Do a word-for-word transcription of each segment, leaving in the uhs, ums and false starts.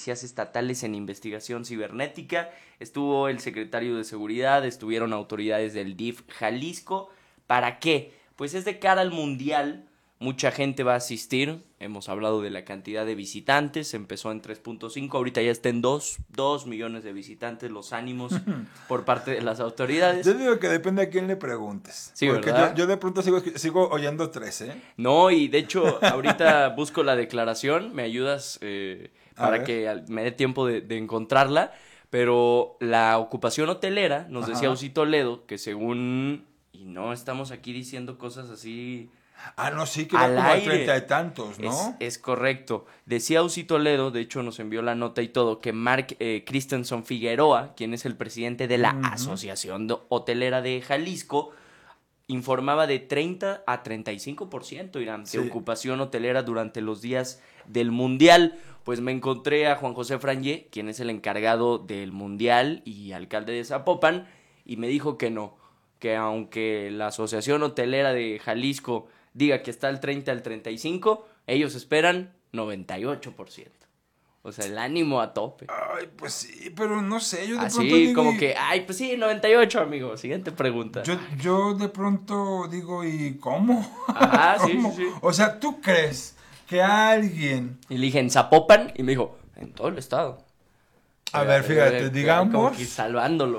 policías estatales en investigación cibernética, estuvo el secretario de Seguridad, estuvieron autoridades del D I F Jalisco. ¿Para qué? Pues es de cara al Mundial, mucha gente va a asistir, hemos hablado de la cantidad de visitantes, empezó en tres punto cinco, ahorita ya está en dos millones de visitantes, los ánimos por parte de las autoridades. Yo digo que depende a quién le preguntes. Sí, porque ¿verdad? yo, yo de pronto sigo, sigo oyendo tres, ¿eh? No, y de hecho ahorita busco la declaración, me ayudas eh, para que me dé tiempo de, de encontrarla, pero la ocupación hotelera, nos Ajá. decía Uzi Toledo, que según, y no estamos aquí diciendo cosas así... Ah, no, sí, que va al como a aire. treinta y tantos, ¿no? Es, es correcto. Decía Uzi Toledo, de hecho nos envió la nota y todo, que Mark eh, Christensen Figueroa, quien es el presidente de la Ujú. Asociación de- Hotelera de Jalisco, informaba de treinta a treinta y cinco por ciento, Irán, Sí. de ocupación hotelera durante los días del Mundial. Pues me encontré a Juan José Frangé, quien es el encargado del Mundial y alcalde de Zapopan, y me dijo que no, que aunque la Asociación Hotelera de Jalisco diga que está al treinta al treinta y cinco, ellos esperan noventa y ocho por ciento. O sea, el ánimo a tope. Ay, pues sí, pero no sé, yo de pronto Así digo... como y- que, ay, pues sí, noventa y ocho, amigo. Siguiente pregunta. Yo, yo de pronto digo, ¿y cómo? Ajá, sí, ¿Cómo? sí, sí. O sea, ¿tú crees que alguien... Y le dije, en Zapopan, y me dijo, en todo el estado. A Eh, ver, eh, fíjate, eh, Como digamos... que salvándolo.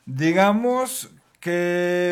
Digamos que...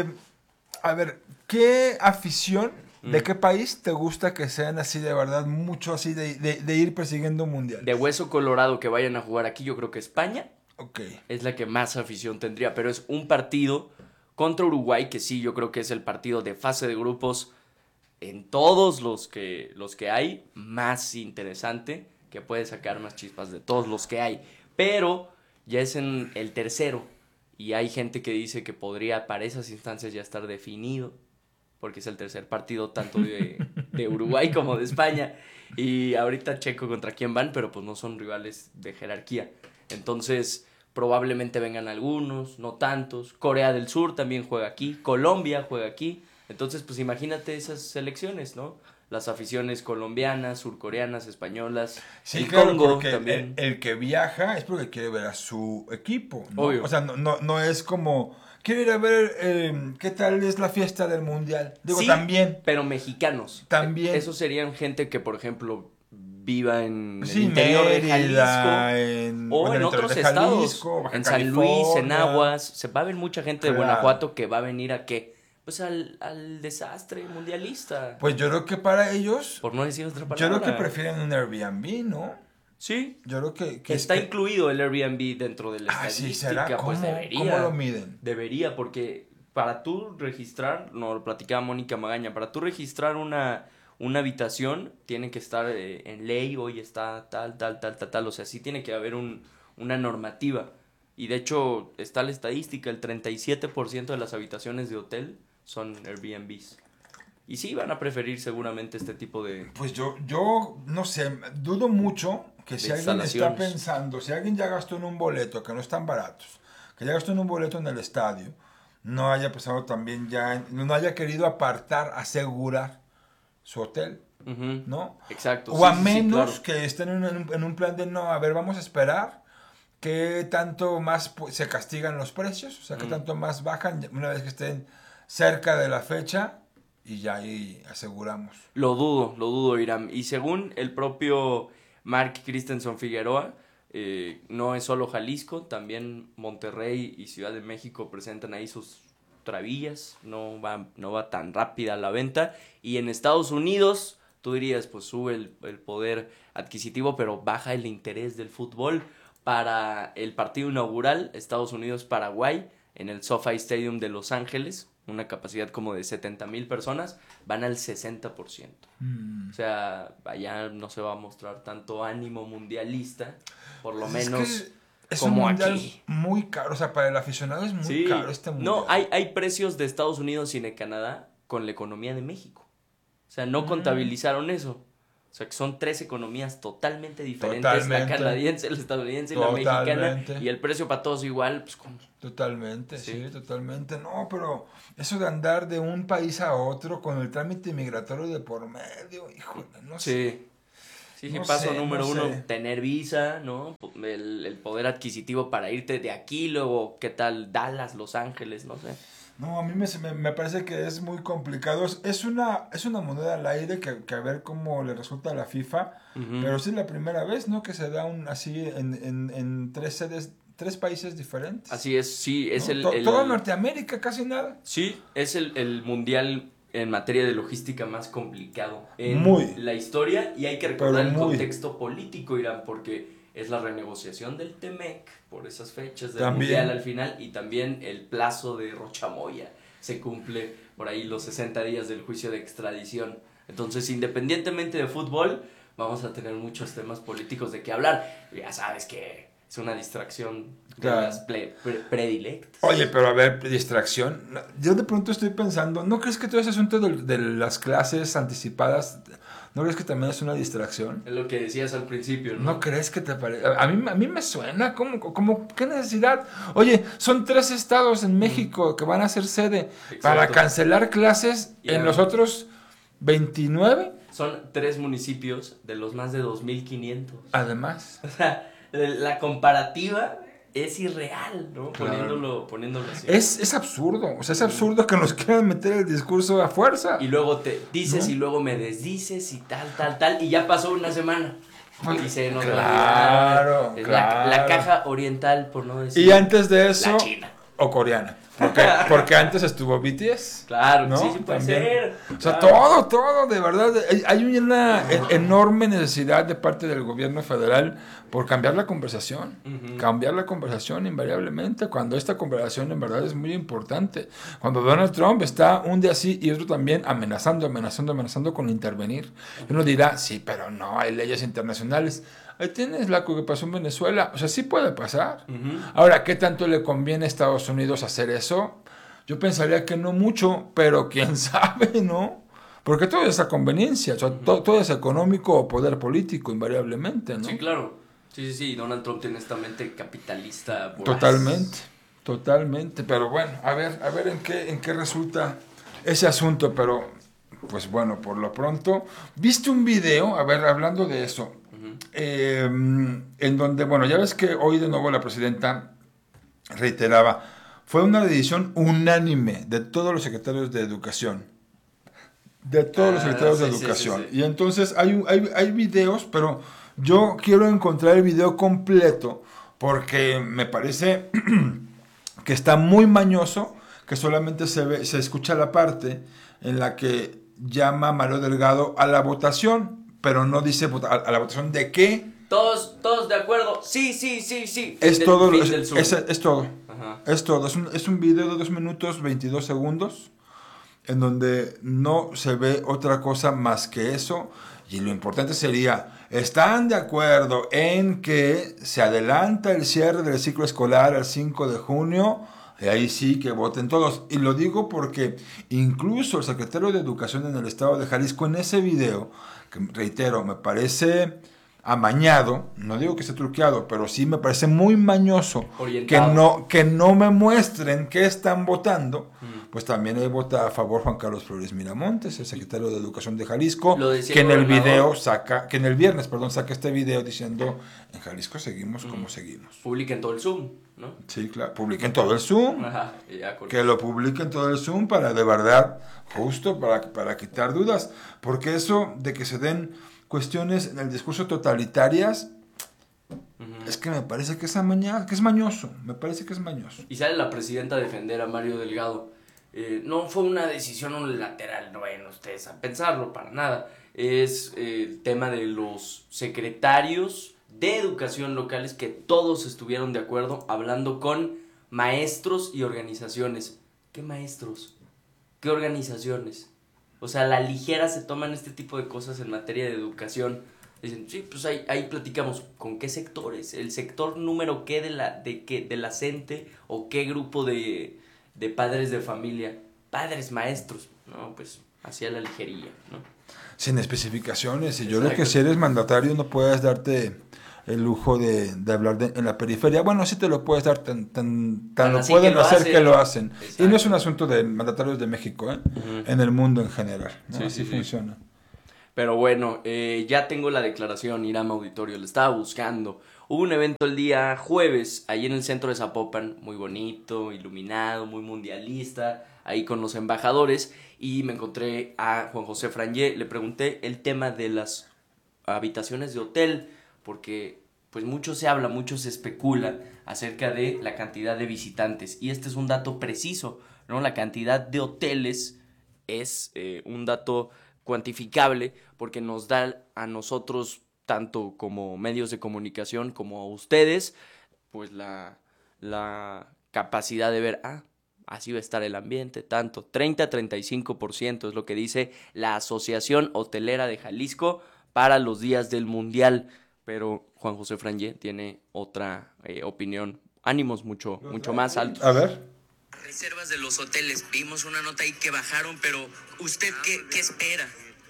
A ver, ¿qué afición, de Mm. qué país te gusta que sean así de verdad, mucho así de, de, de ir persiguiendo un mundial? De hueso colorado que vayan a jugar aquí, yo creo que España Ok. es la que más afición tendría, pero es un partido contra Uruguay, que sí, yo creo que es el partido de fase de grupos en todos los que, los que hay, más interesante, que puede sacar más chispas de todos los que hay. Pero ya es en el tercero, y hay gente que dice que podría para esas instancias ya estar definido, porque es el tercer partido tanto de, de Uruguay como de España. Y ahorita checo contra quién van, pero pues no son rivales de jerarquía. Entonces, probablemente vengan algunos, no tantos. Corea del Sur también juega aquí, Colombia juega aquí. Entonces, pues imagínate esas selecciones, ¿no? Las aficiones colombianas, surcoreanas, españolas, Sí, el claro, Congo porque también. El, el que viaja es porque quiere ver a su equipo, ¿no? Obvio. O sea, no, no, no es como, quiero ir a ver eh, qué tal es la fiesta del mundial. Digo, Sí, también. pero mexicanos. También. Esos serían gente que, por ejemplo, viva en Sí, el interior de Mérida, Jalisco en, o bueno, en el interior otros de estados, Jalisco, Baja en San Luis, en California. Aguas. Se va a ver mucha gente de Claro. Guanajuato que va a venir a qué? Pues al, al desastre mundialista. Pues yo creo que para ellos, Por no decir otra palabra. yo creo que prefieren un Airbnb, ¿no? Sí. Yo creo que... que Está es que- incluido el Airbnb dentro de la Ah, sí, estadística. ¿será? Pues ¿Cómo, debería. ¿Cómo lo miden? Debería, porque para tú registrar, no lo platicaba Mónica Magaña, para tú registrar una, una habitación, tiene que estar eh, en ley, hoy está tal, tal, tal, tal, tal, o sea, sí tiene que haber un, una normativa. Y de hecho, está la estadística, el treinta y siete por ciento de las habitaciones de hotel son Airbnbs. Y sí, van a preferir seguramente este tipo de... Pues yo, yo no sé, dudo mucho que si De alguien está instalaciones. pensando, si alguien ya gastó en un boleto, que no están baratos, que ya gastó en un boleto en el estadio, no haya pensado también ya, en- no haya querido apartar, asegurar su hotel, Ujú. ¿no? Exacto. O sí, a sí, sí, menos claro. que estén en un, en un plan de, no, a ver, vamos a esperar qué tanto más pu- se castigan los precios, o sea, qué Mm. tanto más bajan una vez que estén cerca de la fecha y ya ahí aseguramos. Lo dudo, lo dudo, Iram. Y según el propio Mark Christensen Figueroa, eh, no es solo Jalisco, también Monterrey y Ciudad de México presentan ahí sus travillas, no va, no va tan rápida la venta. Y en Estados Unidos, tú dirías, pues sube el, el poder adquisitivo, pero baja el interés del fútbol. Para el partido inaugural, Estados Unidos-Paraguay, en el SoFi Stadium de Los Ángeles, una capacidad como de setenta mil personas, van al sesenta por ciento. Mm. O sea, allá no se va a mostrar tanto ánimo mundialista, por lo Pues es menos que es como un mundial aquí. muy caro, o sea, para el aficionado es muy Sí, caro este mundial. no, hay, hay precios de Estados Unidos y de Canadá con la economía de México. O sea, no Mm. contabilizaron eso. O sea, que son tres economías totalmente diferentes, Totalmente. la canadiense, la estadounidense y la mexicana, Totalmente. y el precio para todos igual, pues ¿cómo? Totalmente, sí. Sí. totalmente. No, pero eso de andar de un país a otro con el trámite migratorio de por medio, híjole, no sé. Sí. Sí, sí, No paso sé, número no uno, sé. tener visa, ¿no? El, el poder adquisitivo para irte de aquí, luego, ¿qué tal? Dallas, Los Ángeles, no sé. No, a mí me, me, me parece que es muy complicado. Es, es una, es una moneda al aire que, que a ver cómo le resulta a la FIFA. Ujú. Pero sí es la primera vez, ¿no? Que se da un así en, en, en tres sedes, tres países diferentes. Así es, sí, es ¿No? el, To- toda el, Norteamérica, casi nada. sí, es el, el mundial en materia de logística más complicado en Muy, la historia y hay que pero recordar el muy. contexto político, Irán, porque es la renegociación del Temec por esas fechas del mundial También. al final y también el plazo de Rochamoya se cumple por ahí los sesenta días del juicio de extradición. Entonces, independientemente de fútbol, vamos a tener muchos temas políticos de qué hablar. Ya sabes que es una distracción de Claro. las ple- pre- predilectas. Oye, pero a ver, distracción. No, yo de pronto estoy pensando, ¿no crees que todo ese asunto de, de las clases anticipadas, ¿no crees que también es una distracción? Es lo que decías al principio, ¿no? ¿No crees que te parece? A mí, a mí me suena, ¿cómo, cómo, qué necesidad? Oye, son tres estados en México que van a ser sede para Exacto. cancelar clases Y en a- los otros veintinueve, Son tres municipios de los más de dos mil quinientos. además. O sea, la comparativa es irreal, ¿no? Claro. Poniéndolo, poniéndolo así. Es, es absurdo, o sea, es absurdo que nos quieran meter el discurso a fuerza. Y luego te dices ¿No? y luego me desdices y tal, tal, tal. Y ya pasó una semana. Y se nos va a Claro, olvidar. Es claro. La, la caja oriental, por no decir. Y antes de eso, La China. o coreana. Porque, porque antes estuvo B T S. Claro, ¿no? sí, sí puede También. ser. O sea, Claro. todo, todo, de verdad. Hay, hay una e- enorme necesidad de parte del gobierno federal por cambiar la conversación. Ujú. Cambiar la conversación invariablemente, cuando esta conversación en verdad es muy importante. Cuando Donald Trump está un día así y otro también amenazando, amenazando, amenazando con intervenir. Y uno dirá, sí, pero no, hay leyes internacionales. Ahí tienes la que pasó en Venezuela. O sea, sí puede pasar. Ujú. Ahora, ¿qué tanto le conviene a Estados Unidos hacer eso? Yo pensaría que no mucho, pero quién sabe, ¿no? Porque todo es a conveniencia, o sea, to- todo es económico o poder político, invariablemente, ¿no? Sí, claro. Sí, sí, sí. Donald Trump tiene esta mente capitalista. voraz. Totalmente, totalmente. Pero bueno, a ver, a ver en qué, en qué resulta ese asunto, pero pues bueno, por lo pronto. ¿Viste un video? A ver, hablando de eso, Ujú. eh, en donde, bueno, ya ves que hoy de nuevo la presidenta reiteraba, fue una decisión unánime de todos los secretarios de educación. De todos los Ah, secretarios sí, de sí, sí, educación. sí. Y entonces hay, un- hay, hay videos, pero yo quiero encontrar el video completo porque me parece que está muy mañoso, que solamente se ve, se escucha la parte en la que llama Mario Delgado a la votación, pero no dice vota- a, a la votación de qué. Todos, todos de acuerdo. Sí, sí, sí, sí. Es Fin del- todo, fin es, del Zoom. es, es todo. Ajá. Es todo. Es un, es un video de dos minutos veintidós segundos en donde no se ve otra cosa más que eso. Y lo importante sería, ¿están de acuerdo en que se adelanta el cierre del ciclo escolar al cinco de junio? Y ahí sí que voten todos. Y lo digo porque incluso el secretario de Educación en el estado de Jalisco en ese video, que reitero, me parece amañado, no digo que esté truqueado, pero sí me parece muy mañoso que Orientado. no, que no me muestren qué están votando. Mm. Pues también ahí vota a favor Juan Carlos Flores Miramontes, el secretario de Educación de Jalisco, Lo decía que el en el gobernador. video saca, que en el viernes, perdón, saca este video diciendo, en Jalisco seguimos Mm. como seguimos. Publiquen todo el Zoom, ¿no? Sí, claro, publiquen todo el Zoom, Ajá. y ya con- que lo publiquen todo el Zoom para de verdad, justo para, para quitar dudas, porque eso de que se den cuestiones en el discurso totalitarias, Ujú. es que me parece que es, amaña, que es mañoso, me parece que es mañoso. Y sale la presidenta a defender a Mario Delgado. Eh, no fue una decisión unilateral, no vayan ustedes a pensarlo para nada. Es eh, el tema de los secretarios de educación locales que todos estuvieron de acuerdo hablando con maestros y organizaciones. ¿Qué maestros? ¿Qué organizaciones? O sea, a la ligera se toman este tipo de cosas en materia de educación. Dicen, sí, pues ahí, ahí platicamos. ¿Con qué sectores? ¿El sector número qué de la, de qué, de la CENTE? ¿O qué grupo de, de padres de familia? Padres, maestros. No, pues hacia la ligería, ¿no? Sin especificaciones, y yo creo que Exacto. si eres mandatario no puedes darte el lujo de, de hablar de- en la periferia. Bueno, sí te lo puedes dar, tan, tan, tan Tan lo así pueden que lo hacer hacen. que lo hacen. Exacto. Y no es un asunto de mandatarios de México, ¿eh? Ujú. En el mundo en general, ¿no? Sí, Así sí, sí. funciona. Pero bueno, eh, ya tengo la declaración, Irán Auditorio, le estaba buscando. Hubo un evento el día jueves, ahí en el centro de Zapopan, muy bonito, iluminado, muy mundialista, ahí con los embajadores, y me encontré a Juan José Frangé, le pregunté el tema de las habitaciones de hotel, porque pues mucho se habla, mucho se especula acerca de la cantidad de visitantes, y este es un dato preciso, ¿no? La cantidad de hoteles es eh, un dato cuantificable porque nos da a nosotros, tanto como medios de comunicación como a ustedes, pues la, la capacidad de ver, ah, así va a estar el ambiente, tanto, treinta a treinta y cinco por ciento es lo que dice la Asociación Hotelera de Jalisco para los días del Mundial, pero Juan José Frangé tiene otra eh, opinión, ánimos mucho, mucho más altos. A ver. Reservas de los hoteles, vimos una nota ahí que bajaron, pero ¿usted qué, qué espera?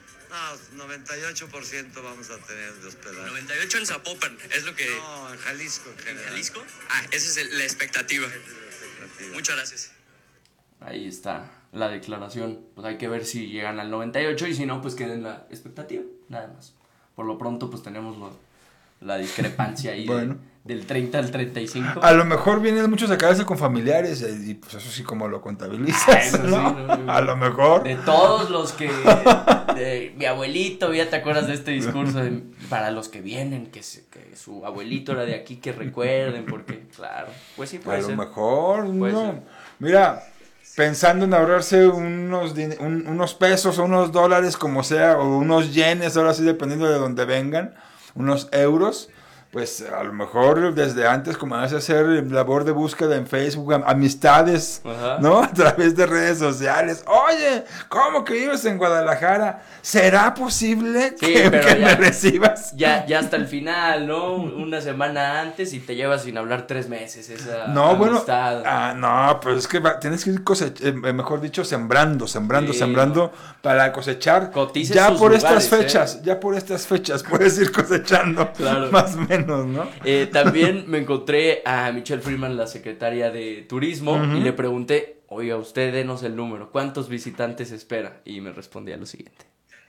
No, noventa y ocho por ciento vamos a tener de hospedaje. noventa y ocho en Zapopan, es lo que... No, en Jalisco. En ¿En Jalisco? Ah, esa es el, la expectativa. Esa es la expectativa. Muchas gracias. Ahí está la declaración. Pues hay que ver si llegan al noventa y ocho y si no, pues queden la expectativa, nada más. Por lo pronto, pues tenemos lo, la discrepancia ahí bueno. de, del treinta al treinta y cinco. A lo mejor vienen muchos a quedarse con familiares y pues eso sí como lo contabilizas, ah, eso ¿no? Sí, no, no, a lo mejor. De todos los que... De, mi abuelito, ya te acuerdas de este discurso de, para los que vienen, que, se, que su abuelito era de aquí, que recuerden, porque claro, pues sí puede a ser. A lo mejor, puede no. ser. Mira, pensando en ahorrarse unos, un, unos pesos o unos dólares, como sea, o unos yenes, ahora sí dependiendo de dónde vengan, unos euros, pues a lo mejor desde antes comenzás a hacer labor de búsqueda en Facebook, amistades, ajá, ¿no? A través de redes sociales. Oye, ¿cómo que vives en Guadalajara? ¿Será posible sí, que, pero que ya, me recibas? Ya, ya hasta el final, ¿no? Una semana antes y te llevas sin hablar tres meses esa no, amistad. Bueno, ah, no, pues es que va, tienes que ir cosech- eh, mejor dicho, sembrando, sembrando, sí, sembrando para cosechar. Cotices ya por lugares, estas fechas, ¿eh? ya por estas fechas puedes ir cosechando, claro, más o menos, ¿no? Eh, también me encontré a Michelle Freeman, la secretaria de Turismo, uh-huh, y le pregunté, oiga, usted denos el número, ¿cuántos visitantes espera? Y me respondía lo siguiente.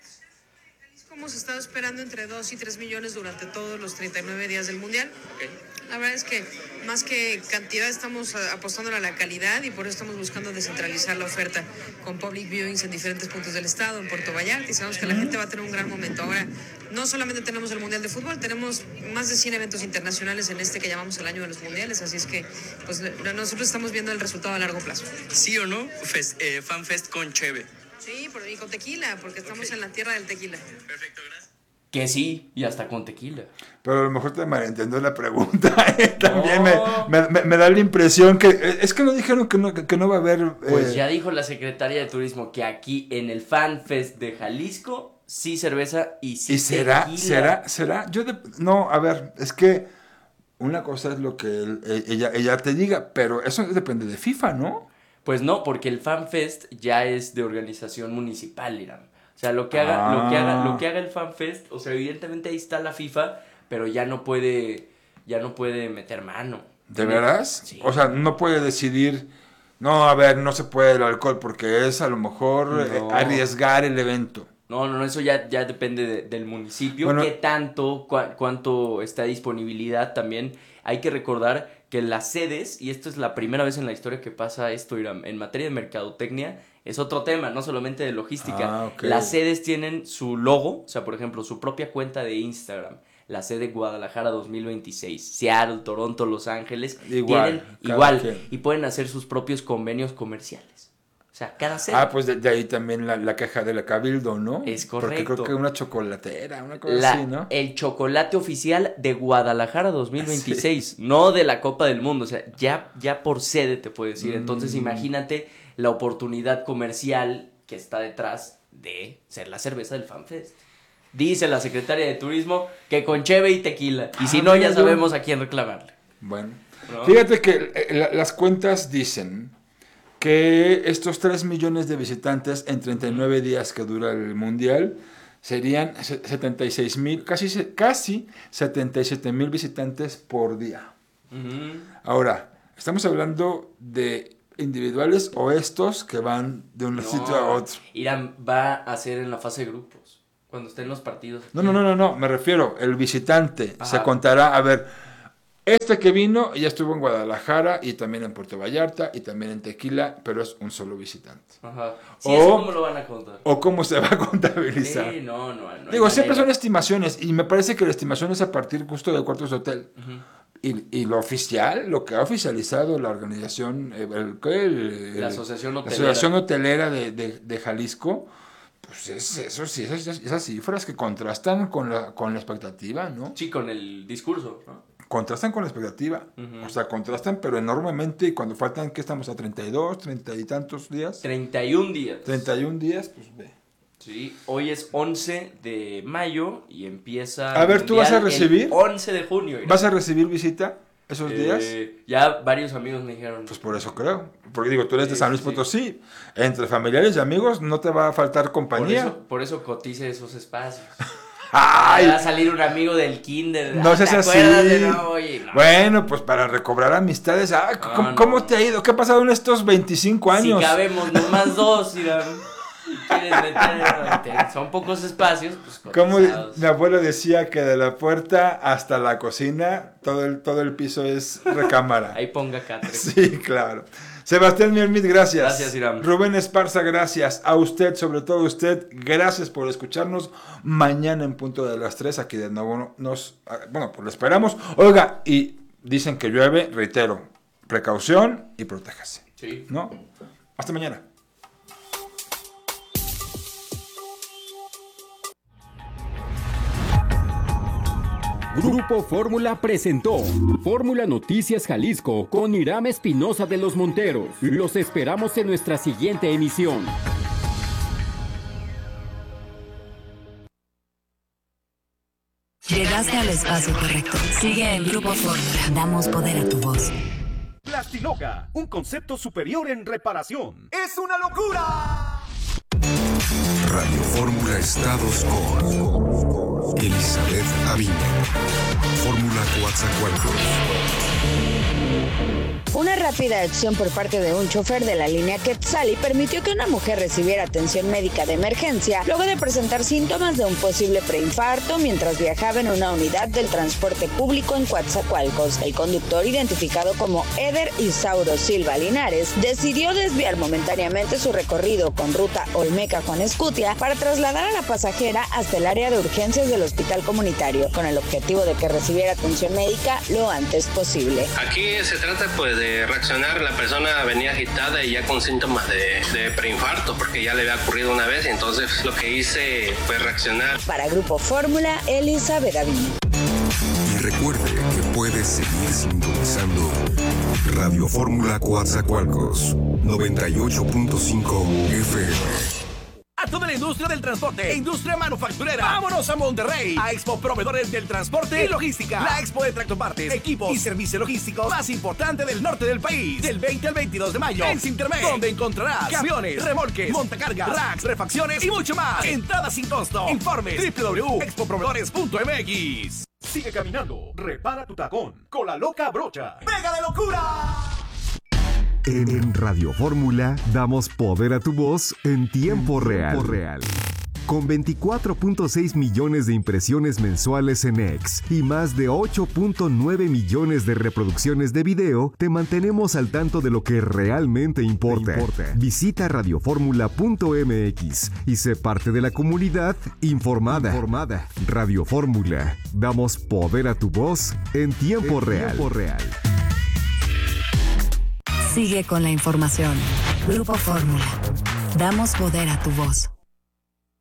Hemos estado esperando entre dos y tres millones durante todos los treinta y nueve días del Mundial. Okay. La verdad es que más que cantidad estamos apostando a la calidad y por eso estamos buscando descentralizar la oferta con public viewings en diferentes puntos del estado, en Puerto Vallarta, y sabemos que la gente va a tener un gran momento. Ahora, no solamente tenemos el Mundial de Fútbol, tenemos más de cien eventos internacionales en este que llamamos el año de los mundiales, así es que pues nosotros estamos viendo el resultado a largo plazo. ¿Sí o no? Fest, eh, FanFest con Cheve. Sí, y con tequila, porque estamos okay. en la tierra del tequila. Perfecto, gracias. Que sí, y hasta con tequila. Pero a lo mejor te malentendió la pregunta. ¿eh? También no. me, me, me da la impresión que... Es que no dijeron que no, que no va a haber... Eh... Pues ya dijo la secretaria de Turismo que aquí en el FanFest de Jalisco, sí cerveza y sí ¿Y será, tequila. será, será? Yo de... No, a ver, es que una cosa es lo que él, ella, ella te diga, pero eso depende de FIFA, ¿no? Pues no, porque el FanFest ya es de organización municipal, Irán. O sea, lo que haga, ah. lo que haga, lo que haga el FanFest, o sea, evidentemente ahí está la FIFA, pero ya no puede, ya no puede meter mano. ¿De veras? Sí. O sea, no puede decidir, no, a ver, no se puede el alcohol, porque es a lo mejor no. eh, arriesgar el evento. No, no, no, eso ya, ya depende de, del municipio, bueno, qué tanto, cu- cuánto está disponibilidad también. Hay que recordar que las sedes, y esto es la primera vez en la historia que pasa esto, Irán, en materia de mercadotecnia, es otro tema, no solamente de logística. Ah, okay. Las sedes tienen su logo, o sea, por ejemplo, su propia cuenta de Instagram. La sede Guadalajara dos mil veintiséis, Seattle, Toronto, Los Ángeles, igual, tienen igual quien. Y pueden hacer sus propios convenios comerciales. O sea, cada sede. Ah, pues de, de ahí también la, la caja de la Cabildo, ¿no? Es correcto. Porque creo que una chocolatera, una cosa la, así, ¿no? El chocolate oficial de Guadalajara dos mil veintiséis, sí. No de la Copa del Mundo. O sea, ya, ya por sede te puedo decir. Mm. Entonces, imagínate la oportunidad comercial que está detrás de ser la cerveza del FanFest. Dice la secretaria de Turismo que con cheve y tequila. Y ah, si no, ya sabemos a quién reclamarle. Bueno, ¿no? Fíjate que eh, la, las cuentas dicen que estos tres millones de visitantes en treinta y nueve días que dura el Mundial serían setenta y seis mil, casi, casi setenta y siete mil visitantes por día. Uh-huh. Ahora, estamos hablando de individuales o estos que van de un no, sitio a otro. Irán va a ser en la fase de grupos. Cuando estén los partidos. No, no, no, no, no, me refiero, el visitante Ajá. se contará, a ver, este que vino ya estuvo en Guadalajara y también en Puerto Vallarta y también en Tequila, pero es un solo visitante. Ajá. Sí, O- eso cómo lo van a contar. ¿O cómo se va a contabilizar? Sí, no, no, no hay Digo, siempre son manera. estimaciones y me parece que la estimación es a partir justo de cuartos de hotel. Ujú. Y, y lo oficial, lo que ha oficializado la organización, eh, el, ¿qué? El- La el- Asociación la Hotelera. Asociación Hotelera de, de- de Jalisco, pues es eso sí, esas, esas cifras que contrastan con la, con la expectativa, ¿no? Sí, con el discurso, ¿no? Contrastan con la expectativa. Ujú. O sea, contrastan, pero enormemente. Y cuando faltan, ¿qué estamos? A treinta y dos, treinta y tantos días. treinta y un días. treinta y un días, pues ve. Sí, hoy es once de mayo y empieza... A el ver, ¿tú vas a Mundial el recibir? once de junio. mira. ¿Vas a recibir visita esos Eh, días? Ya varios amigos me dijeron... Pues por eso creo. Porque digo, tú eres de Sí, San Luis sí. Potosí. Entre familiares y amigos no te va a faltar por compañía. eso, por eso cotice esos espacios. ¡Ay! Va a salir un amigo del kinder. No Ah, seas ¿te así. acuerdas de no? Oye, no. Bueno, pues para recobrar amistades. Ah, No, ¿cómo, no. cómo te ha ido? ¿Qué ha pasado en estos veinticinco años? Si cabemos nomás dos, Irán, y quieres meter, te- son pocos espacios, pues Como cotizados. mi abuelo decía que de la puerta hasta la cocina, todo el, todo el piso es recámara. Ahí ponga catre. Sí, claro. Sebastián Miermit, gracias. Gracias, Irán. Rubén Esparza, gracias. A usted, sobre todo usted, gracias por escucharnos. Mañana en punto de las tres, aquí de nuevo nos... Bueno, pues lo esperamos. Oiga, y dicen que llueve, reitero, precaución y protéjase. Sí. ¿No? Hasta mañana. Grupo Fórmula presentó Fórmula Noticias Jalisco con Hiram Espinosa de los Monteros. Los esperamos en nuestra siguiente emisión. Llegaste al espacio correcto. Sigue en Grupo Fórmula. Damos poder a tu voz. Plastiloca, un concepto superior en reparación. ¡Es una locura! Radio Fórmula Estados con Elizabeth Aviña. Fórmula Coatzacoalcos. Una rápida acción por parte de un chofer de la línea Quetzali permitió que una mujer recibiera atención médica de emergencia luego de presentar síntomas de un posible preinfarto mientras viajaba en una unidad del transporte público en Coatzacoalcos. El conductor, identificado como Eder Isauro Silva Linares, decidió desviar momentáneamente su recorrido con ruta Olmeca-Juan Escutia para trasladar a la pasajera hasta el área de urgencias del hospital comunitario, con el objetivo de que recibiera atención médica lo antes posible. Aquí se trata pues de reaccionar, la persona venía agitada y ya con síntomas de, de preinfarto porque ya le había ocurrido una vez y entonces lo que hice fue reaccionar. Para Grupo Fórmula, Elizabeth Aviña. Y recuerde que puede seguir sintonizando Radio Fórmula Coatzacoalcos noventa y ocho punto cinco F M. A toda la industria del transporte e industria manufacturera. ¡Vámonos a Monterrey! A Expo Proveedores del Transporte y Logística. La expo de tractopartes, equipos y servicios logísticos más importante del norte del país. Del veinte al veintidós de mayo en Sintermex, donde encontrarás camiones, remolques, montacargas, racks, refacciones y mucho más. Entrada sin costo. Informes doble u doble u doble u punto expo proveedores punto m x. Sigue caminando. Repara tu tacón con la loca brocha. ¡Pega de locura! En Radio Fórmula damos poder a tu voz en tiempo real. real. Con veinticuatro punto seis millones de impresiones mensuales en X y más de ocho punto nueve millones de reproducciones de video, te mantenemos al tanto de lo que realmente importa. importa. Visita radio fórmula punto m x y sé parte de la comunidad informada. informada. Radio Fórmula, damos poder a tu voz en tiempo en real. Tiempo real. Sigue con la información. Grupo Fórmula. Damos poder a tu voz.